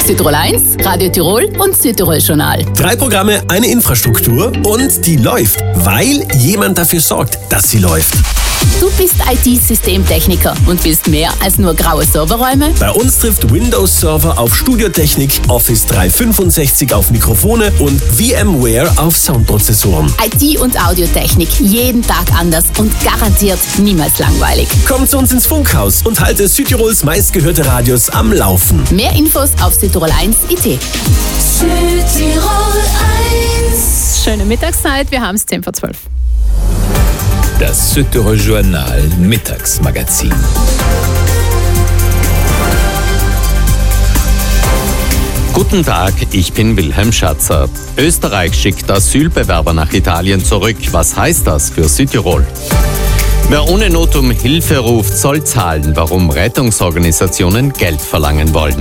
Südtirol 1, Radio Tirol und Südtirol Journal. 3 Programme, eine Infrastruktur und die läuft, weil jemand dafür sorgt, dass sie läuft. Du bist IT-Systemtechniker und willst mehr als nur graue Serverräume? Bei uns trifft Windows Server auf Studiotechnik, Office 365 auf Mikrofone und VMware auf Soundprozessoren. IT- und Audiotechnik, jeden Tag anders und garantiert niemals langweilig. Komm zu uns ins Funkhaus und halte Südtirols meistgehörte Radios am Laufen. Mehr Infos auf südtirol1.it. Südtirol 1. Schöne Mittagszeit, wir haben es 10:12. Das Südtirol Journal Mittagsmagazin. Guten Tag, ich bin Wilhelm Schatzer. Österreich schickt Asylbewerber nach Italien zurück. Was heißt das für Südtirol? Wer ohne Not um Hilfe ruft, soll zahlen, warum Rettungsorganisationen Geld verlangen wollen.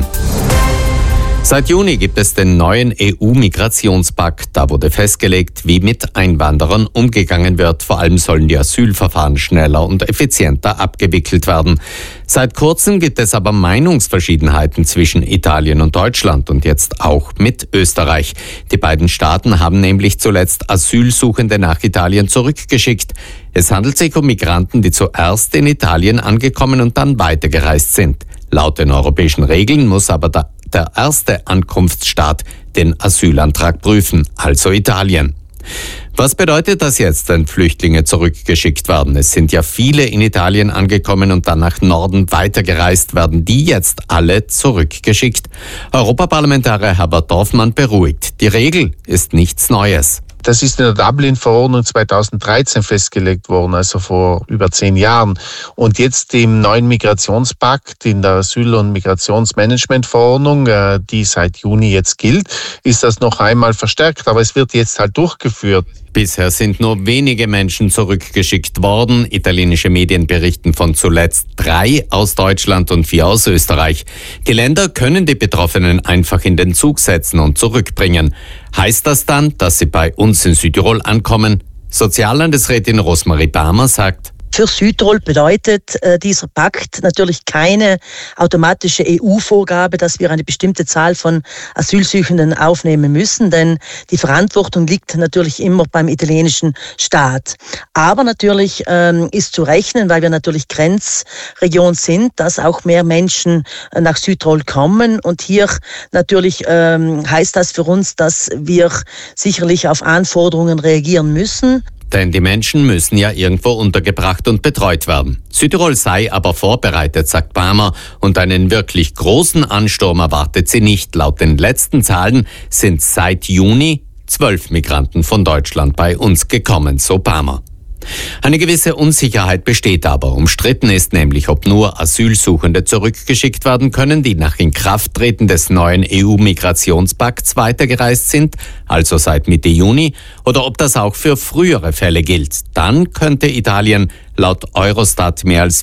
Seit Juni gibt es den neuen EU-Migrationspakt. Da wurde festgelegt, wie mit Einwanderern umgegangen wird. Vor allem sollen die Asylverfahren schneller und effizienter abgewickelt werden. Seit kurzem gibt es aber Meinungsverschiedenheiten zwischen Italien und Deutschland und jetzt auch mit Österreich. Die beiden Staaten haben nämlich zuletzt Asylsuchende nach Italien zurückgeschickt. Es handelt sich um Migranten, die zuerst in Italien angekommen und dann weitergereist sind. Laut den europäischen Regeln muss aber der erste Ankunftsstaat den Asylantrag prüfen, also Italien. Was bedeutet das jetzt, wenn Flüchtlinge zurückgeschickt werden? Es sind ja viele in Italien angekommen und dann nach Norden weitergereist. Werden die jetzt alle zurückgeschickt? Europaparlamentarier Herbert Dorfmann beruhigt. Die Regel ist nichts Neues. Das ist in der Dublin-Verordnung 2013 festgelegt worden, also vor über 10 Jahren. Und jetzt im neuen Migrationspakt, in der Asyl- und Migrationsmanagementverordnung, die seit Juni jetzt gilt, ist das noch einmal verstärkt. Aber es wird jetzt halt durchgeführt. Bisher sind nur wenige Menschen zurückgeschickt worden. Italienische Medien berichten von zuletzt 3 aus Deutschland und 4 aus Österreich. Die Länder können die Betroffenen einfach in den Zug setzen und zurückbringen. Heißt das dann, dass sie bei uns in Südtirol ankommen? Soziallandesrätin Rosmarie Barmer sagt: Für Südtirol bedeutet dieser Pakt natürlich keine automatische EU-Vorgabe, dass wir eine bestimmte Zahl von Asylsuchenden aufnehmen müssen, denn die Verantwortung liegt natürlich immer beim italienischen Staat. Aber natürlich ist zu rechnen, weil wir natürlich Grenzregion sind, dass auch mehr Menschen nach Südtirol kommen. Und hier natürlich heißt das für uns, dass wir sicherlich auf Anforderungen reagieren müssen. Denn die Menschen müssen ja irgendwo untergebracht und betreut werden. Südtirol sei aber vorbereitet, sagt Barmer, und einen wirklich großen Ansturm erwartet sie nicht. Laut den letzten Zahlen sind seit Juni 12 Migranten von Deutschland bei uns gekommen, so Barmer. Eine gewisse Unsicherheit besteht aber. Umstritten ist nämlich, ob nur Asylsuchende zurückgeschickt werden können, die nach Inkrafttreten des neuen EU-Migrationspakts weitergereist sind, also seit Mitte Juni, oder ob das auch für frühere Fälle gilt. Dann könnte Italien laut Eurostat mehr als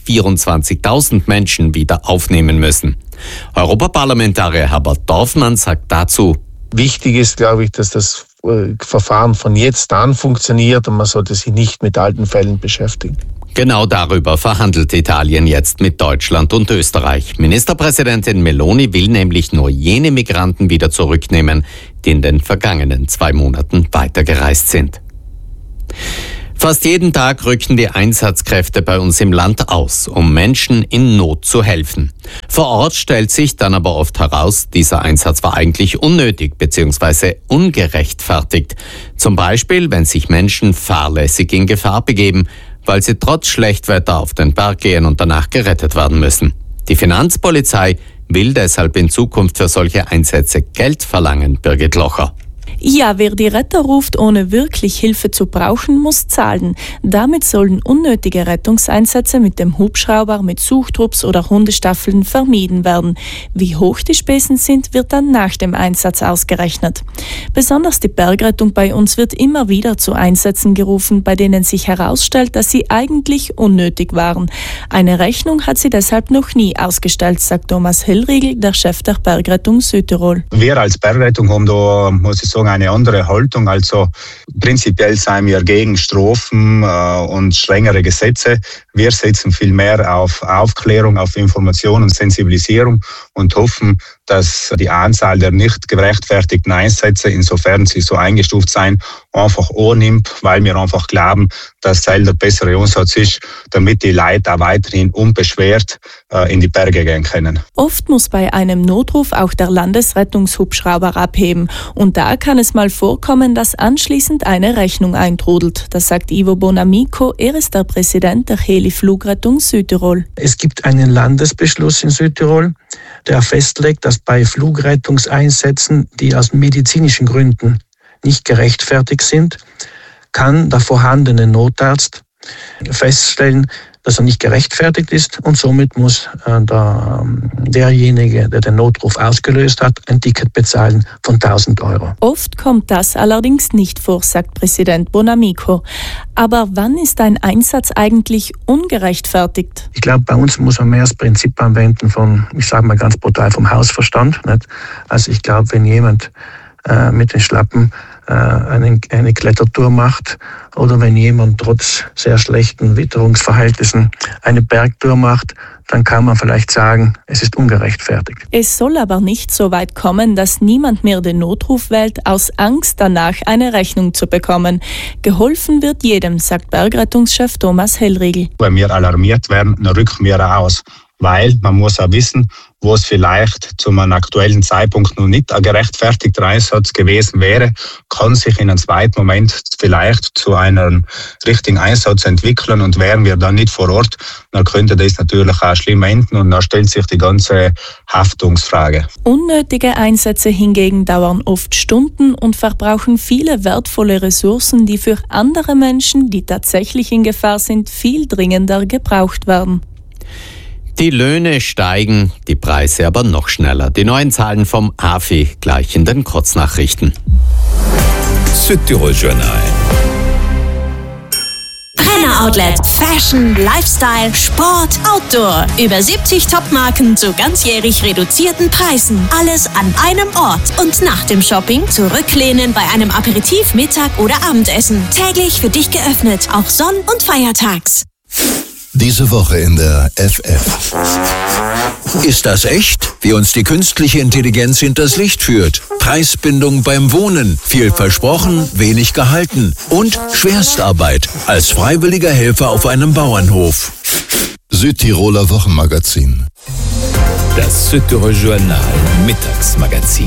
24.000 Menschen wieder aufnehmen müssen. Europaparlamentarier Herbert Dorfmann sagt dazu: Wichtig ist, glaube ich, dass das Verfahren von jetzt an funktioniert und man sollte sich nicht mit alten Fällen beschäftigen. Genau darüber verhandelt Italien jetzt mit Deutschland und Österreich. Ministerpräsidentin Meloni will nämlich nur jene Migranten wieder zurücknehmen, die in den vergangenen 2 Monaten weitergereist sind. Fast jeden Tag rücken die Einsatzkräfte bei uns im Land aus, um Menschen in Not zu helfen. Vor Ort stellt sich dann aber oft heraus, dieser Einsatz war eigentlich unnötig bzw. ungerechtfertigt. Zum Beispiel, wenn sich Menschen fahrlässig in Gefahr begeben, weil sie trotz Schlechtwetter auf den Berg gehen und danach gerettet werden müssen. Die Finanzpolizei will deshalb in Zukunft für solche Einsätze Geld verlangen, Birgit Locher. Ja, wer die Retter ruft, ohne wirklich Hilfe zu brauchen, muss zahlen. Damit sollen unnötige Rettungseinsätze mit dem Hubschrauber, mit Suchtrupps oder Hundestaffeln vermieden werden. Wie hoch die Spesen sind, wird dann nach dem Einsatz ausgerechnet. Besonders die Bergrettung bei uns wird immer wieder zu Einsätzen gerufen, bei denen sich herausstellt, dass sie eigentlich unnötig waren. Eine Rechnung hat sie deshalb noch nie ausgestellt, sagt Thomas Hellriegel, der Chef der Bergrettung Südtirol. Wir als Bergrettung haben da, muss ich sagen, eine andere Haltung. Also prinzipiell seien wir gegen Strafen und strengere Gesetze. Wir setzen viel mehr auf Aufklärung, auf Information und Sensibilisierung und hoffen, dass die Anzahl der nicht gerechtfertigten Einsätze, insofern sie so eingestuft sein, einfach annimmt, weil wir einfach glauben, dass das der bessere Ansatz ist, damit die Leute auch weiterhin unbeschwert in die Berge gehen können. Oft muss bei einem Notruf auch der Landesrettungshubschrauber abheben. Und da kann es mal vorkommen, dass anschließend eine Rechnung eintrudelt. Das sagt Ivo Bonamico, er ist der Präsident der Heli-Flugrettung Südtirol. Es gibt einen Landesbeschluss in Südtirol, der festlegt, dass bei Flugrettungseinsätzen, die aus medizinischen Gründen nicht gerechtfertigt sind, kann der vorhandene Notarzt feststellen, dass er nicht gerechtfertigt ist und somit muss derjenige, der den Notruf ausgelöst hat, ein Ticket bezahlen von 1.000 €. Oft kommt das allerdings nicht vor, sagt Präsident Bonamico. Aber wann ist ein Einsatz eigentlich ungerechtfertigt? Ich glaube, bei uns muss man mehr das Prinzip anwenden von, ich sage mal ganz brutal, vom Hausverstand. Nicht? Also ich glaube, wenn jemand mit den Schlappen eine Klettertour macht oder wenn jemand trotz sehr schlechten Witterungsverhältnissen eine Bergtour macht, dann kann man vielleicht sagen, es ist ungerechtfertigt. Es soll aber nicht so weit kommen, dass niemand mehr den Notruf wählt, aus Angst danach eine Rechnung zu bekommen. Geholfen wird jedem, sagt Bergrettungschef Thomas Hellriegel. Wenn wir alarmiert werden, dann rücken wir aus. Weil man muss auch wissen, wo es vielleicht zu einem aktuellen Zeitpunkt noch nicht ein gerechtfertigter Einsatz gewesen wäre, kann sich in einem zweiten Moment vielleicht zu einem richtigen Einsatz entwickeln und wären wir dann nicht vor Ort, dann könnte das natürlich auch schlimm enden und dann stellt sich die ganze Haftungsfrage. Unnötige Einsätze hingegen dauern oft Stunden und verbrauchen viele wertvolle Ressourcen, die für andere Menschen, die tatsächlich in Gefahr sind, viel dringender gebraucht werden. Die Löhne steigen, die Preise aber noch schneller. Die neuen Zahlen vom AFI gleich in den Kurznachrichten. Südtirol Journal. Brenner Outlet. Fashion, Lifestyle, Sport, Outdoor. Über 70 Top-Marken zu ganzjährig reduzierten Preisen. Alles an einem Ort. Und nach dem Shopping zurücklehnen bei einem Aperitif, Mittag oder Abendessen. Täglich für dich geöffnet, auch Sonn- und Feiertags. Diese Woche in der FF. Ist das echt? Wie uns die künstliche Intelligenz hinters Licht führt. Preisbindung beim Wohnen. Viel versprochen, wenig gehalten. Und Schwerstarbeit als freiwilliger Helfer auf einem Bauernhof. Südtiroler Wochenmagazin. Das Südtirol Journal Mittagsmagazin.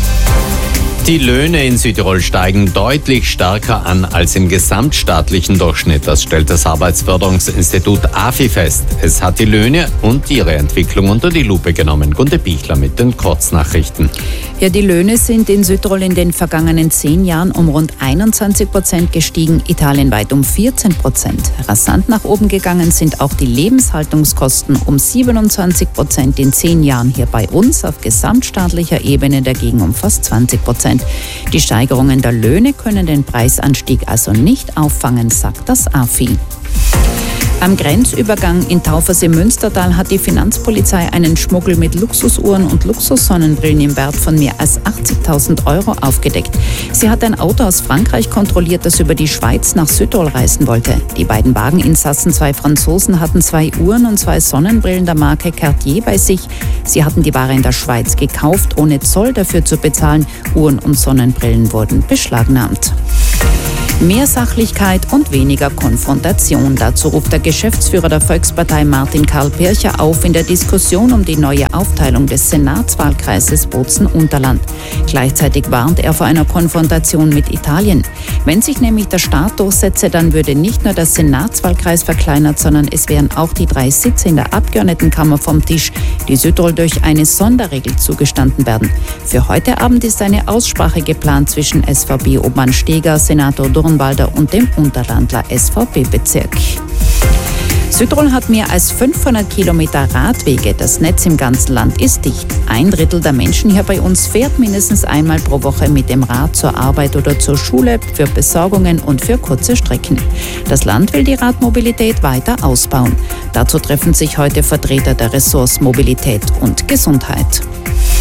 Die Löhne in Südtirol steigen deutlich stärker an als im gesamtstaatlichen Durchschnitt. Das stellt das Arbeitsförderungsinstitut AFI fest. Es hat die Löhne und ihre Entwicklung unter die Lupe genommen. Gunde Bichler mit den Kurznachrichten. Ja, die Löhne sind in Südtirol in den vergangenen 10 Jahren um rund 21% gestiegen, italienweit um 14%. Rasant nach oben gegangen sind auch die Lebenshaltungskosten um 27% in 10 Jahren. Hier bei uns auf gesamtstaatlicher Ebene dagegen um fast 20%. Die Steigerungen der Löhne können den Preisanstieg also nicht auffangen, sagt das AFI. Am Grenzübergang in Taufersee-Münstertal hat die Finanzpolizei einen Schmuggel mit Luxusuhren und Luxussonnenbrillen im Wert von mehr als 80.000 € aufgedeckt. Sie hat ein Auto aus Frankreich kontrolliert, das über die Schweiz nach Südtirol reisen wollte. Die beiden Wageninsassen, 2 Franzosen, hatten 2 Uhren und 2 Sonnenbrillen der Marke Cartier bei sich. Sie hatten die Ware in der Schweiz gekauft, ohne Zoll dafür zu bezahlen. Uhren und Sonnenbrillen wurden beschlagnahmt. Mehr Sachlichkeit und weniger Konfrontation. Dazu ruft der Geschäftsführer der Volkspartei Martin Karl Pircher auf in der Diskussion um die neue Aufteilung des Senatswahlkreises Bozen-Unterland. Gleichzeitig warnt er vor einer Konfrontation mit Italien. Wenn sich nämlich der Staat durchsetze, dann würde nicht nur der Senatswahlkreis verkleinert, sondern es wären auch die 3 Sitze in der Abgeordnetenkammer vom Tisch, die Südtirol durch eine Sonderregel zugestanden werden. Für heute Abend ist eine Aussprache geplant zwischen SVP-Obmann Steger, Senator Durnwalder und dem Unterlandler SVP-Bezirk. Südtirol hat mehr als 500 Kilometer Radwege. Das Netz im ganzen Land ist dicht. 1/3 der Menschen hier bei uns fährt mindestens einmal pro Woche mit dem Rad zur Arbeit oder zur Schule, für Besorgungen und für kurze Strecken. Das Land will die Radmobilität weiter ausbauen. Dazu treffen sich heute Vertreter der Ressorts Mobilität und Gesundheit.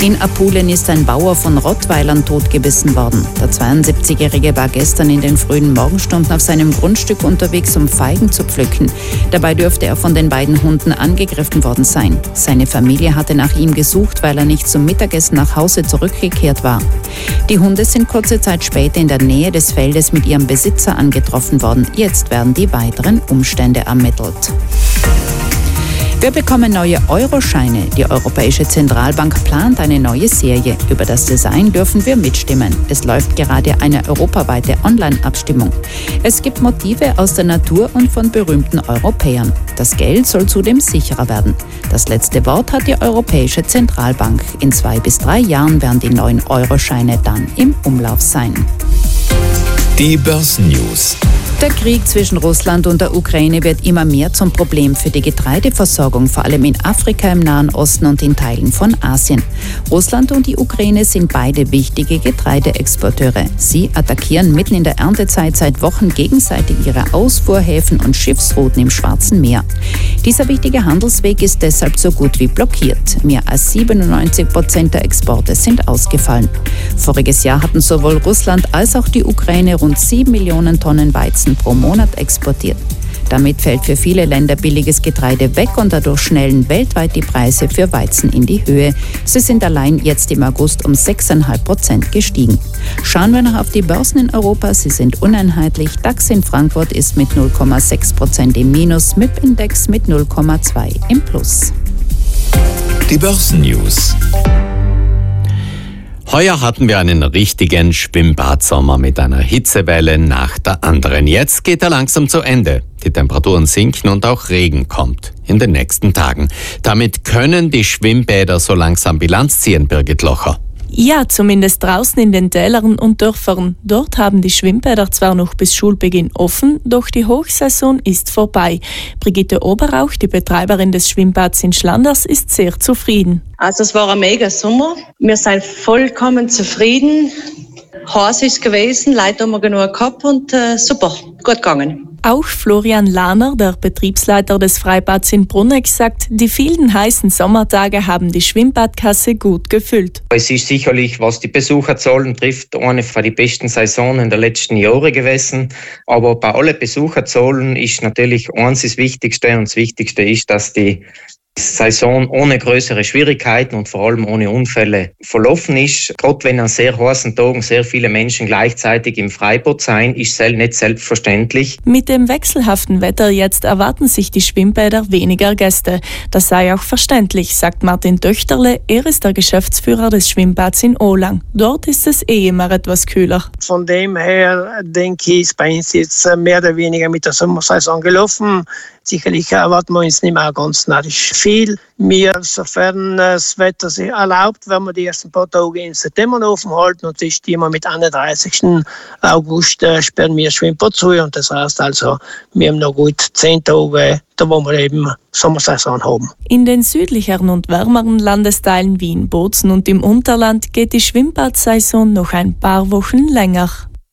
In Apulen ist ein Bauer von Rottweilern totgebissen worden. Der 72-Jährige war gestern in den frühen Morgenstunden auf seinem Grundstück unterwegs, um Feigen zu pflücken. Dabei dürfte er von den beiden Hunden angegriffen worden sein. Seine Familie hatte nach ihm gesucht, weil er nicht zum Mittagessen nach Hause zurückgekehrt war. Die Hunde sind kurze Zeit später in der Nähe des Feldes mit ihrem Besitzer angetroffen worden. Jetzt werden die weiteren Umstände ermittelt. Wir bekommen neue Euroscheine. Die Europäische Zentralbank plant eine neue Serie. Über das Design dürfen wir mitstimmen. Es läuft gerade eine europaweite Online-Abstimmung. Es gibt Motive aus der Natur und von berühmten Europäern. Das Geld soll zudem sicherer werden. Das letzte Wort hat die Europäische Zentralbank. In 2 bis 3 Jahren werden die neuen Euroscheine dann im Umlauf sein. Die Börsennews. Der Krieg zwischen Russland und der Ukraine wird immer mehr zum Problem für die Getreideversorgung, vor allem in Afrika, im Nahen Osten und in Teilen von Asien. Russland und die Ukraine sind beide wichtige Getreideexporteure. Sie attackieren mitten in der Erntezeit seit Wochen gegenseitig ihre Ausfuhrhäfen und Schiffsrouten im Schwarzen Meer. Dieser wichtige Handelsweg ist deshalb so gut wie blockiert. Mehr als 97% der Exporte sind ausgefallen. Voriges Jahr hatten sowohl Russland als auch die Ukraine rund 7 Millionen Tonnen Weizen pro Monat exportiert. Damit fällt für viele Länder billiges Getreide weg und dadurch schnellen weltweit die Preise für Weizen in die Höhe. Sie sind allein jetzt im August um 6,5% gestiegen. Schauen wir noch auf die Börsen in Europa. Sie sind uneinheitlich. DAX in Frankfurt ist mit 0,6% im Minus, MIP-Index mit 0,2% im Plus. Die Börsennews. Heuer hatten wir einen richtigen Schwimmbadsommer mit einer Hitzewelle nach der anderen. Jetzt geht er langsam zu Ende. Die Temperaturen sinken und auch Regen kommt in den nächsten Tagen. Damit können die Schwimmbäder so langsam Bilanz ziehen, Birgit Locher. Ja, zumindest draußen in den Tälern und Dörfern. Dort haben die Schwimmbäder zwar noch bis Schulbeginn offen, doch die Hochsaison ist vorbei. Brigitte Oberauch, die Betreiberin des Schwimmbads in Schlanders, ist sehr zufrieden. Also es war ein mega Sommer. Wir sind vollkommen zufrieden. Heiß ist gewesen, Leute haben wir genug gehabt und super, gut gegangen. Auch Florian Lahner, der Betriebsleiter des Freibads in Bruneck, sagt, die vielen heißen Sommertage haben die Schwimmbadkasse gut gefüllt. Es ist sicherlich, was die Besucherzahlen trifft, eine von den besten Saisonen der letzten Jahre gewesen. Aber bei allen Besucherzahlen ist natürlich eins das Wichtigste, und das Wichtigste ist, dass die Saison ohne größere Schwierigkeiten und vor allem ohne Unfälle verlaufen ist. Gerade wenn an sehr heißen Tagen sehr viele Menschen gleichzeitig im Freibad sein, ist es nicht selbstverständlich. Mit dem wechselhaften Wetter jetzt erwarten sich die Schwimmbäder weniger Gäste. Das sei auch verständlich, sagt Martin Töchterle. Er ist der Geschäftsführer des Schwimmbads in Ohlang. Dort ist es immer etwas kühler. Von dem her denke ich, ist bei uns jetzt mehr oder weniger mit der Sommersaison gelaufen. Sicherlich erwarten wir uns nicht mehr ganz narrisch viel. Wir, sofern das Wetter sich erlaubt, werden wir die ersten paar Tage im September offen halten und das immer mit 31. August sperren wir das Schwimmbad zu. Und das heißt also, wir haben noch gut 10 Tage, da wo wir eben Sommersaison haben. In den südlicheren und wärmeren Landesteilen wie in Bozen und im Unterland geht die Schwimmbadsaison noch ein paar Wochen länger.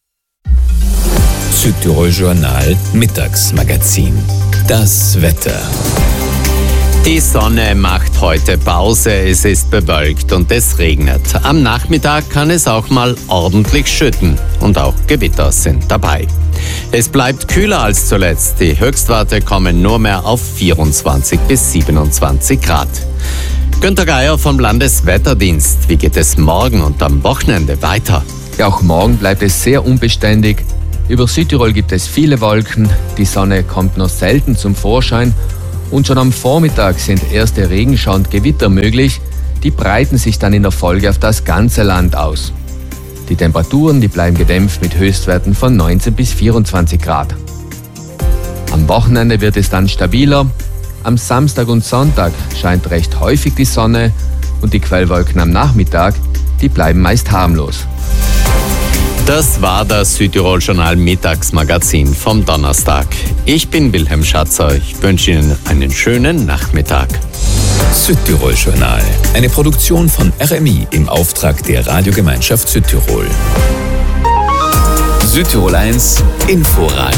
Südtirol Journal Mittagsmagazin. Das Wetter. Die Sonne macht heute Pause, es ist bewölkt und es regnet. Am Nachmittag kann es auch mal ordentlich schütten und auch Gewitter sind dabei. Es bleibt kühler als zuletzt, die Höchstwerte kommen nur mehr auf 24 bis 27 Grad. Günter Geier vom Landeswetterdienst, wie geht es morgen und am Wochenende weiter? Ja, auch morgen bleibt es sehr unbeständig. Über Südtirol gibt es viele Wolken, die Sonne kommt nur selten zum Vorschein und schon am Vormittag sind erste Regenschauer und Gewitter möglich, die breiten sich dann in der Folge auf das ganze Land aus. Die Temperaturen, die bleiben gedämpft mit Höchstwerten von 19 bis 24 Grad. Am Wochenende wird es dann stabiler, am Samstag und Sonntag scheint recht häufig die Sonne und die Quellwolken am Nachmittag, die bleiben meist harmlos. Das war das Südtirol Journal Mittagsmagazin vom Donnerstag. Ich bin Wilhelm Schatzer. Ich wünsche Ihnen einen schönen Nachmittag. Südtirol Journal, eine Produktion von RMI im Auftrag der Radiogemeinschaft Südtirol. Südtirol 1 Inforadio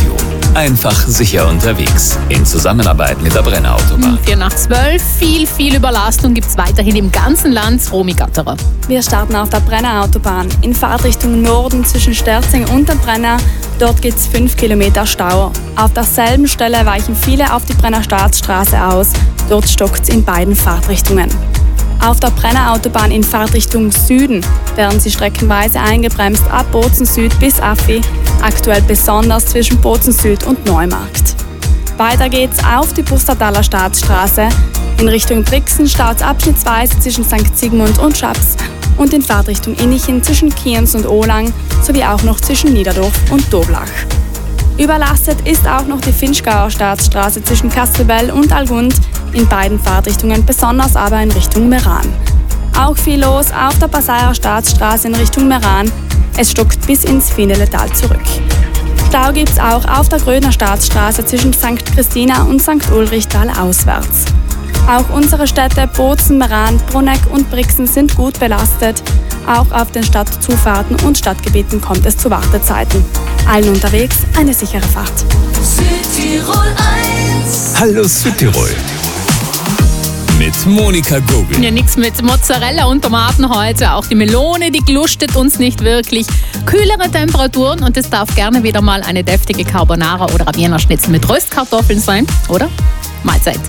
Einfach sicher unterwegs. In Zusammenarbeit mit der Brenner Autobahn. 4:12, viel Überlastung gibt es weiterhin im ganzen Land. Romy Gatterer. Wir starten auf der Brenner Autobahn. In Fahrtrichtung Norden zwischen Sterzing und der Brenner. Dort gibt es 5 Kilometer Stau. Auf derselben Stelle weichen viele auf die Brenner Staatsstraße aus. Dort stockt es in beiden Fahrtrichtungen. Auf der Brenner Autobahn in Fahrtrichtung Süden werden sie streckenweise eingebremst ab Bozen Süd bis Affi, aktuell besonders zwischen Bozen Süd und Neumarkt. Weiter geht's auf die Pustertaler Staatsstraße. In Richtung Brixen staut es abschnittsweise zwischen St. Sigmund und Schaps und in Fahrtrichtung Innichen zwischen Kienz und Ohlang sowie auch noch zwischen Niederdorf und Doblach. Überlastet ist auch noch die Finchgauer Staatsstraße zwischen Kastelbell und Algund, in beiden Fahrtrichtungen, besonders aber in Richtung Meran. Auch viel los auf der Passaier Staatsstraße in Richtung Meran. Es stockt bis ins Fineletal zurück. Stau gibt's auch auf der Grödner Staatsstraße zwischen St. Christina und St. Ulrichtal auswärts. Auch unsere Städte Bozen, Meran, Bruneck und Brixen sind gut belastet. Auch auf den Stadtzufahrten und Stadtgebieten kommt es zu Wartezeiten. Allen unterwegs eine sichere Fahrt. Südtirol 1. Hallo Südtirol. Mit Monika Gogel. Ja, nichts mit Mozzarella und Tomaten heute. Auch die Melone, die glustet uns nicht wirklich. Kühlere Temperaturen und es darf gerne wieder mal eine deftige Carbonara oder ein Wiener Schnitzel mit Röstkartoffeln sein, oder? Mahlzeit.